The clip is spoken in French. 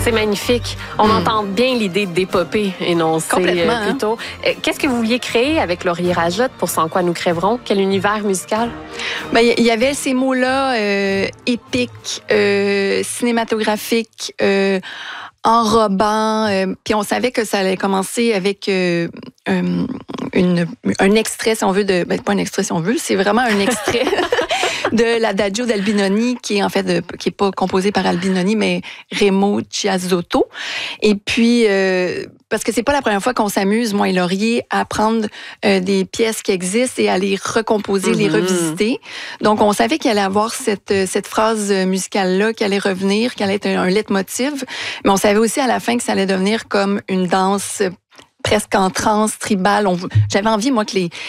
C'est magnifique. On entend bien l'idée d'épopée énoncée plutôt. Qu'est-ce que vous vouliez créer avec Laurier Rajotte pour Sans quoi nous crèverons? Quel univers musical? Ben, il y avait ces mots-là épiques, cinématographiques, enrobants. Puis on savait que ça allait commencer avec un extrait, si on veut, pas un extrait, si on veut, c'est vraiment un extrait de l'Adagio d'Albinoni, qui est en fait qui est pas composé par Albinoni, mais Remo Chiazzotto. Et puis, parce que c'est pas la première fois qu'on s'amuse, moi et Laurier, à prendre des pièces qui existent et à les recomposer, les revisiter. Donc, on savait qu'il allait avoir cette phrase musicale-là qui allait revenir, qui allait être un leitmotiv. Mais on savait aussi à la fin que ça allait devenir comme une danse presque en transe, tribale. J'avais envie, moi, que